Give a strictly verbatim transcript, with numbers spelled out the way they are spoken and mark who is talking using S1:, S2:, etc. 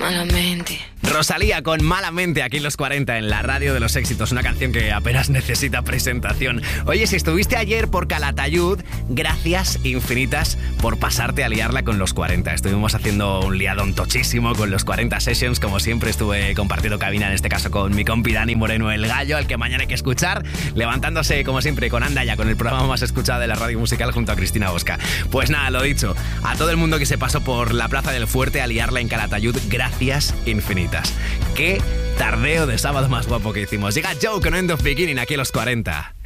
S1: Malamente.
S2: Rosalía con Malamente aquí en los cuarenta en la radio de los éxitos, una canción que apenas necesita presentación. Oye, si estuviste ayer por Calatayud, gracias infinitas por pasarte a liarla con los cuarenta. Estuvimos haciendo un liadón tochísimo con los cuarenta Sessions, como siempre estuve compartiendo cabina, en este caso con mi compi Dani Moreno, el gallo, al que mañana hay que escuchar, levantándose como siempre con Andaya, con el programa más escuchado de la radio musical junto a Cristina Bosca. Pues nada, lo dicho, a todo el mundo que se pasó por la Plaza del Fuerte a liarla en Calatayud, gracias infinitas. Qué tardeo de sábado más guapo que hicimos. Llega Joe con End of Beginning aquí a los cuarenta.